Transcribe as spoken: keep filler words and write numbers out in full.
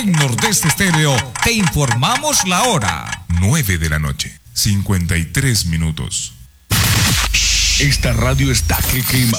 En Nordeste Estéreo te informamos la hora. nueve de la noche, cincuenta y tres minutos. Esta radio está que quema.